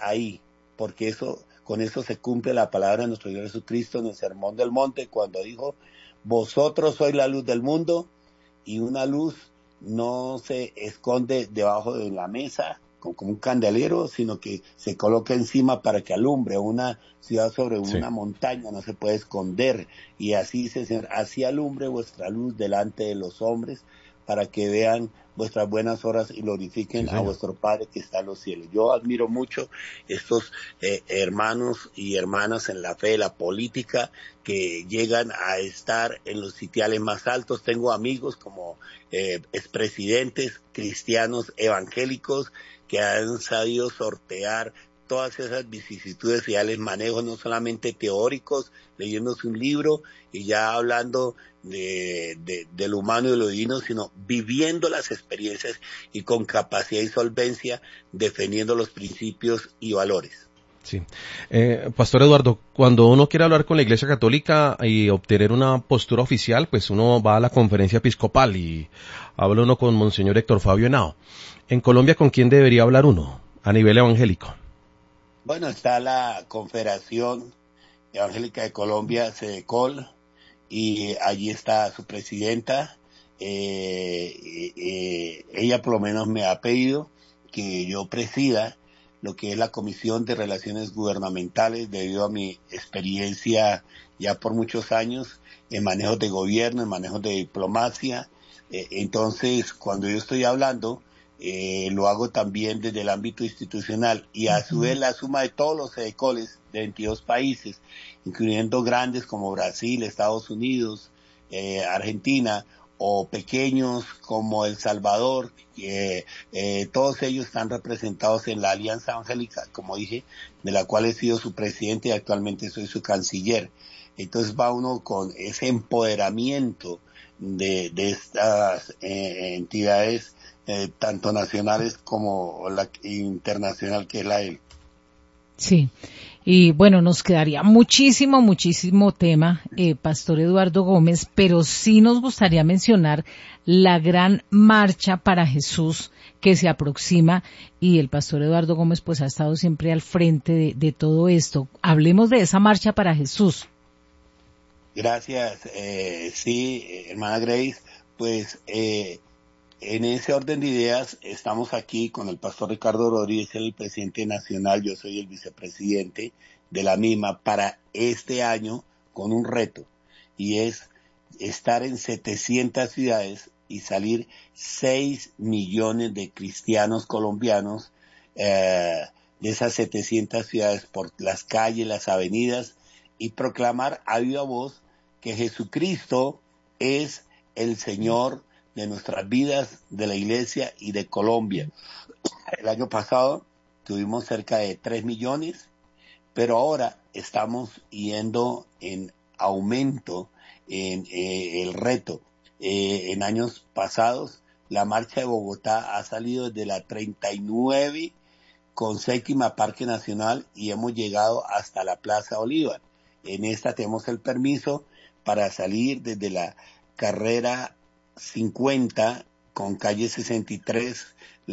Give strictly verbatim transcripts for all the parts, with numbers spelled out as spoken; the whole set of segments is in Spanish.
ahí, porque eso, con eso se cumple la palabra de nuestro Señor Jesucristo en el Sermón del Monte, cuando dijo, vosotros sois la luz del mundo, y una luz no se esconde debajo de la mesa como un candelero, sino que se coloca encima para que alumbre. Una ciudad sobre Sí. una montaña no se puede esconder, y así dice, Señor, así alumbre vuestra luz delante de los hombres, para que vean vuestras buenas obras y glorifiquen Sí, a señor. vuestro Padre que está en los cielos. Yo admiro mucho estos eh, hermanos y hermanas en la fe, la política, que llegan a estar en los sitiales más altos. Tengo amigos como eh, expresidentes cristianos evangélicos que han sabido sortear todas esas vicisitudes, y ya les manejo no solamente teóricos, leyéndose un libro y ya hablando de, de, de lo humano y de lo divino, sino viviendo las experiencias y con capacidad y solvencia defendiendo los principios y valores. Sí. Eh, Pastor Eduardo, cuando uno quiere hablar con la Iglesia Católica y obtener una postura oficial, pues uno va a la conferencia episcopal y habla uno con Monseñor Héctor Fabio Henao. En Colombia, ¿con quién debería hablar uno a nivel evangélico? Bueno, está la Confederación Evangélica de Colombia, CEDECOL, y allí está su presidenta. Eh, eh, ella por lo menos me ha pedido que yo presida lo que es la Comisión de Relaciones Gubernamentales, debido a mi experiencia ya por muchos años en manejos de gobierno, en manejos de diplomacia. Eh, entonces, cuando yo estoy hablando, eh, lo hago también desde el ámbito institucional, y a su vez la suma de todos los CEDECOLES de veintidós países, incluyendo grandes como Brasil, Estados Unidos, eh, Argentina, o pequeños como El Salvador, eh, eh, todos ellos están representados en la Alianza Evangélica, como dije, de la cual he sido su presidente y actualmente soy su canciller. Entonces va uno con ese empoderamiento de, de estas eh, entidades, eh, tanto nacionales como la internacional, que es la E L. Sí, y bueno, nos quedaría muchísimo, muchísimo tema, eh, Pastor Eduardo Gómez, pero sí nos gustaría mencionar la gran marcha para Jesús que se aproxima, y el Pastor Eduardo Gómez pues ha estado siempre al frente de, de todo esto. Hablemos de esa marcha para Jesús. Gracias, eh, sí, hermana Grace, pues eh, en ese orden de ideas estamos aquí con el pastor Ricardo Rodríguez, el presidente nacional, yo soy el vicepresidente de la misma, para este año con un reto, y es estar en setecientas ciudades y salir seis millones de cristianos colombianos eh, de esas setecientas ciudades por las calles, las avenidas, y proclamar a viva voz que Jesucristo es el Señor de nuestras vidas, de la iglesia y de Colombia. El año pasado tuvimos cerca de tres millones, pero ahora estamos yendo en aumento en eh, el reto. Eh, en años pasados, la marcha de Bogotá ha salido desde la treinta y nueve con séptima Parque Nacional y hemos llegado hasta la Plaza Bolívar. En esta tenemos el permiso para salir desde la carrera cincuenta con calle sesenta y tres,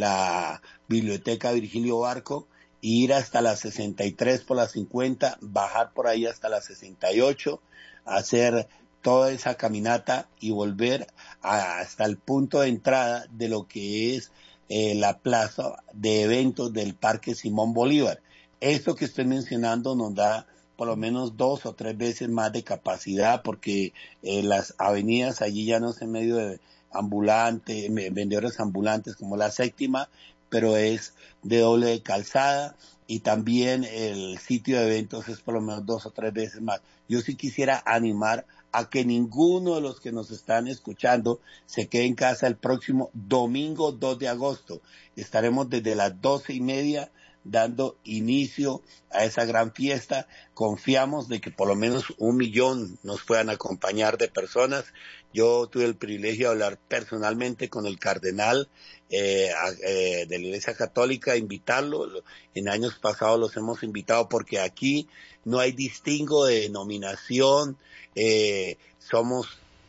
la Biblioteca Virgilio Barco, e ir hasta la sesenta y tres por la cincuenta, bajar por ahí hasta la sesenta y ocho, hacer toda esa caminata y volver a, hasta el punto de entrada de lo que es eh, la plaza de eventos del Parque Simón Bolívar. Esto que estoy mencionando nos da por lo menos dos o tres veces más de capacidad, porque eh, las avenidas allí ya no es en medio de ambulantes, vendedores ambulantes como la séptima, pero es de doble calzada, y también el sitio de eventos es por lo menos dos o tres veces más. Yo sí quisiera animar a que ninguno de los que nos están escuchando se quede en casa el próximo domingo dos de agosto. Estaremos desde las doce y media dando inicio a esa gran fiesta. Confiamos de que por lo menos un millón nos puedan acompañar de personas. Yo tuve el privilegio de hablar personalmente con el cardenal eh, eh, de la Iglesia Católica, invitarlo. En años pasados los hemos invitado porque aquí no hay distingo de denominación, eh, somos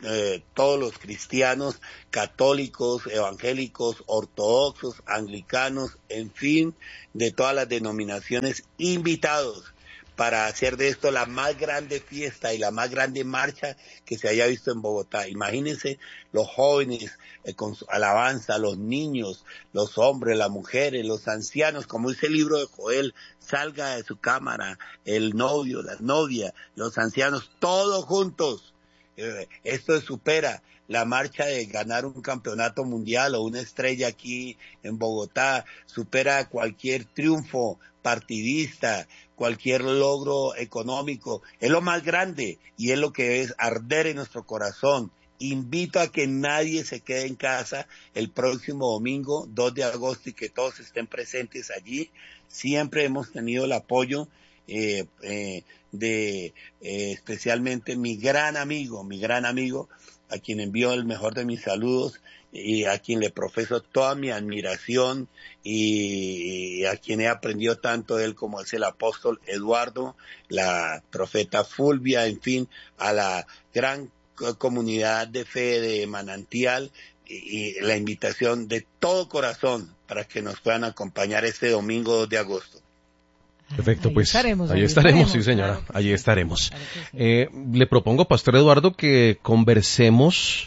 eh, todos los cristianos, católicos, evangélicos, ortodoxos, anglicanos, en fin, de todas las denominaciones, invitados para hacer de esto la más grande fiesta y la más grande marcha que se haya visto en Bogotá. Imagínense los jóvenes eh, con su alabanza, los niños, los hombres, las mujeres, los ancianos, como dice el libro de Joel, salga de su cámara, el novio, la novia, los ancianos, todos juntos. Eh, esto supera la marcha de ganar un campeonato mundial o una estrella aquí en Bogotá, supera cualquier triunfo partidista, cualquier logro económico, es lo más grande y es lo que es arder en nuestro corazón. Invito a que nadie se quede en casa el próximo domingo, dos de agosto, y que todos estén presentes allí. Siempre hemos tenido el apoyo eh, eh, de eh, especialmente mi gran amigo, mi gran amigo, a quien envío el mejor de mis saludos y a quien le profeso toda mi admiración y a quien he aprendido tanto de él como es el apóstol Eduardo, la profeta Fulvia, en fin, a la gran comunidad de fe de Manantial y, y la invitación de todo corazón para que nos puedan acompañar este domingo dos de agosto. Perfecto, ahí pues estaremos, ahí ahí estaremos, estaremos, sí señora, claro que allí sí. estaremos. Claro que sí. Eh, le propongo, Pastor Eduardo, que conversemos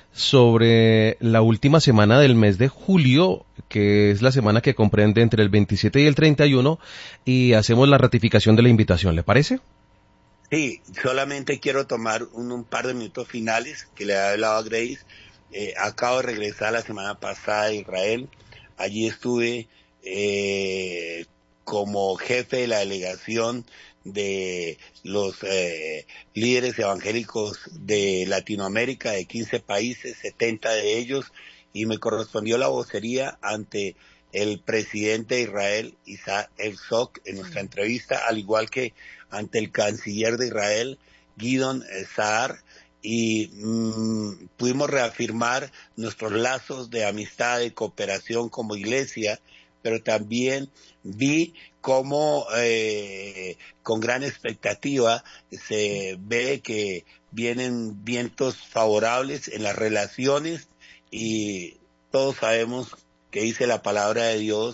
sobre la última semana del mes de julio, que es la semana que comprende entre el veintisiete y el treinta y uno, y hacemos la ratificación de la invitación, ¿le parece? Sí, solamente quiero tomar un, un par de minutos finales que le he hablado a Grace. Eh, acabo de regresar la semana pasada de Israel. Allí estuve eh, como jefe de la delegación de los eh, líderes evangélicos de Latinoamérica, de quince países, setenta de ellos, y me correspondió la vocería ante el presidente de Israel, Isaac Herzog, en nuestra entrevista, al igual que ante el canciller de Israel, Gideon Saar, y mmm, pudimos reafirmar nuestros lazos de amistad, de cooperación como iglesia, pero también vi cómo eh, con gran expectativa se ve que vienen vientos favorables en las relaciones, y todos sabemos que dice la palabra de Dios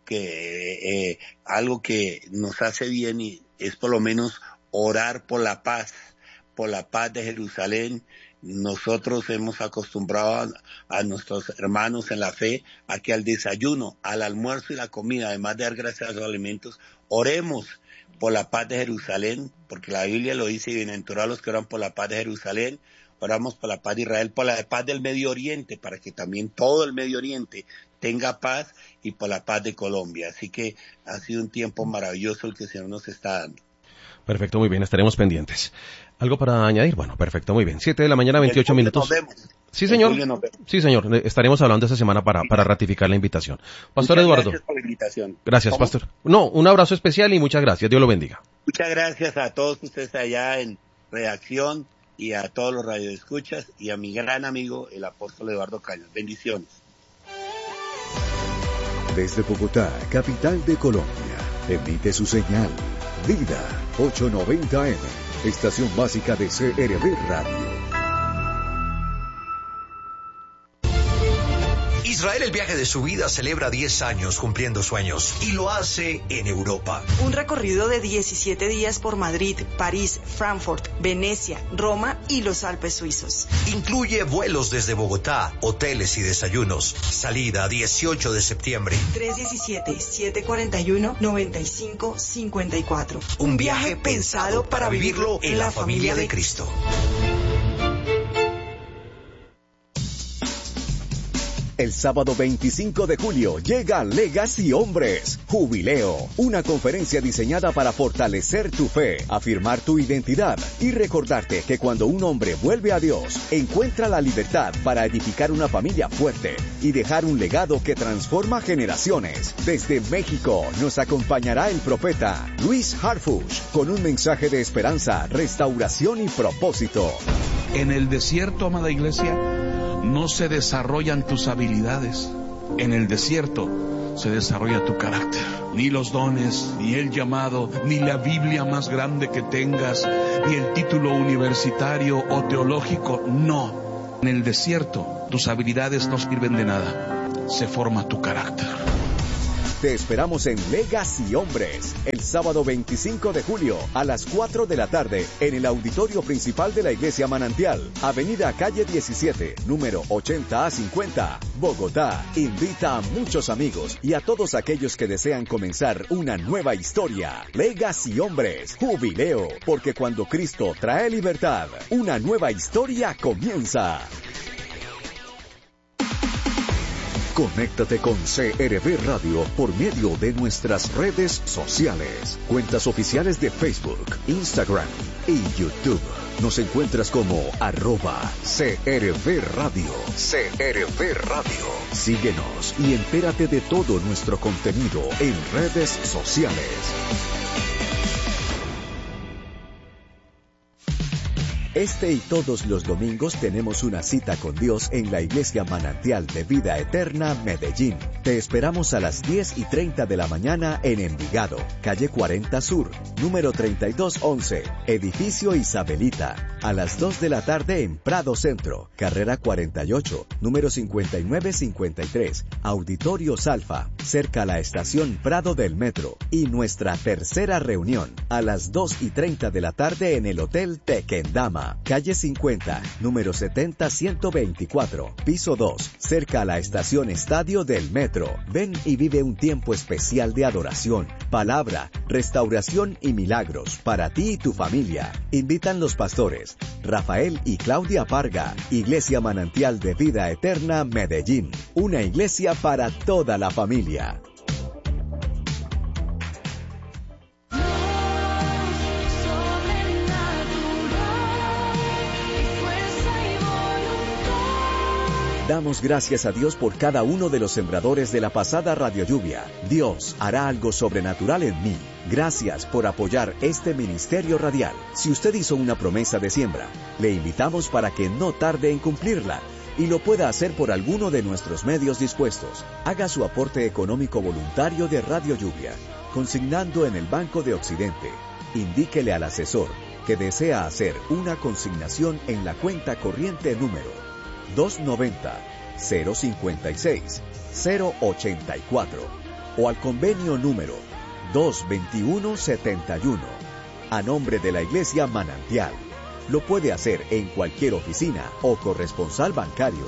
que eh, algo que nos hace bien y es por lo menos orar por la paz, por la paz de Jerusalén. Nosotros hemos acostumbrado a, a nuestros hermanos en la fe a que al desayuno, al almuerzo y la comida, además de dar gracias a los alimentos, oremos por la paz de Jerusalén, porque la Biblia lo dice, y bienaventurados los que oran por la paz de Jerusalén. Oramos por la paz de Israel, por la paz del Medio Oriente, para que también todo el Medio Oriente tenga paz, y por la paz de Colombia. Así que ha sido un tiempo maravilloso el que el Señor nos está dando. Perfecto, muy bien, estaremos pendientes. ¿Algo para añadir? Bueno, perfecto, muy bien. Siete de la mañana, veintiocho minutos. Nos vemos. Sí, señor. Sí, señor. Estaremos hablando esta semana para, para ratificar la invitación. Pastor Muchas Eduardo. Gracias por la invitación. Gracias, ¿Cómo? Pastor. No, un abrazo especial y muchas gracias. Dios lo bendiga. Muchas gracias a todos ustedes allá en redacción y a todos los radioescuchas y a mi gran amigo, el apóstol Eduardo Cañas. Bendiciones. Desde Bogotá, capital de Colombia, emite su señal Vida ochocientos noventa eme, estación básica de C R B Radio. Israel, el viaje de su vida, celebra diez años cumpliendo sueños y lo hace en Europa. Un recorrido de diecisiete días por Madrid, París, Frankfurt, Venecia, Roma y los Alpes suizos. Incluye vuelos desde Bogotá, hoteles y desayunos. Salida dieciocho de septiembre. tres diecisiete, siete cuarenta y uno, noventa y cinco cincuenta y cuatro. Un viaje pensado para vivirlo en la familia de Cristo. El sábado veinticinco de julio llega Legacy Hombres, Jubileo, una conferencia diseñada para fortalecer tu fe, afirmar tu identidad y recordarte que cuando un hombre vuelve a Dios, encuentra la libertad para edificar una familia fuerte y dejar un legado que transforma generaciones. Desde México nos acompañará el profeta Luis Harfuch con un mensaje de esperanza, restauración y propósito. En el desierto, amada iglesia, no se desarrollan tus habilidades. En el desierto se desarrolla tu carácter. Ni los dones, ni el llamado, ni la Biblia más grande que tengas, ni el título universitario o teológico, no. En el desierto, tus habilidades no sirven de nada. Se forma tu carácter. Te esperamos en Legacy Hombres, el sábado veinticinco de julio a las cuatro de la tarde en el auditorio principal de la Iglesia Manantial, Avenida Calle diecisiete, número ochenta a cincuenta, Bogotá. Invita a muchos amigos y a todos aquellos que desean comenzar una nueva historia. Legacy Hombres, jubileo, porque cuando Cristo trae libertad, una nueva historia comienza. Conéctate con C R V Radio por medio de nuestras redes sociales, cuentas oficiales de Facebook, Instagram y YouTube. Nos encuentras como arroba C R V Radio. C R V Radio. Síguenos y entérate de todo nuestro contenido en redes sociales. Este y todos los domingos tenemos una cita con Dios en la Iglesia Manantial de Vida Eterna, Medellín. Te esperamos a las diez y treinta de la mañana en Envigado, calle cuarenta Sur, número treinta y dos once, edificio Isabelita. A las dos de la tarde en Prado Centro, carrera cuarenta y ocho, número cincuenta y nueve cincuenta y tres, Auditorio Salfa, cerca a la estación Prado del Metro. Y nuestra tercera reunión, a las dos y treinta de la tarde en el Hotel Tequendama, calle cincuenta, número setenta ciento veinticuatro, piso dos, cerca a la estación Estadio del Metro. Ven y vive un tiempo especial de adoración, palabra, restauración y milagros para ti y tu familia. Invitan los pastores Rafael y Claudia Parga. Iglesia Manantial de Vida Eterna, Medellín. Una iglesia para toda la familia. Damos gracias a Dios por cada uno de los sembradores de la pasada Radio Lluvia. Dios hará algo sobrenatural en mí. Gracias por apoyar este ministerio radial. Si usted hizo una promesa de siembra, le invitamos para que no tarde en cumplirla y lo pueda hacer por alguno de nuestros medios dispuestos. Haga su aporte económico voluntario de Radio Lluvia, consignando en el Banco de Occidente. Indíquele al asesor que desea hacer una consignación en la cuenta corriente número dos noventa, cero cincuenta y seis, cero ochenta y cuatro o al convenio número dos veintiuno setenta y uno a nombre de la Iglesia Manantial. Lo puede hacer en cualquier oficina o corresponsal bancario.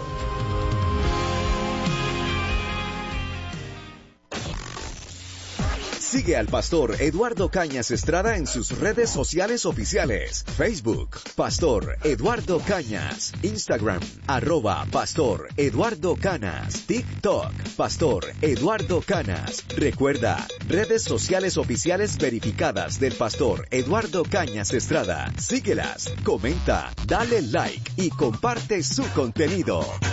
Sigue al pastor Eduardo Cañas Estrada en sus redes sociales oficiales. Facebook, Pastor Eduardo Cañas. Instagram, arroba Pastor Eduardo Canas. TikTok, Pastor Eduardo Canas. Recuerda, redes sociales oficiales verificadas del pastor Eduardo Cañas Estrada. Síguelas, comenta, dale like y comparte su contenido.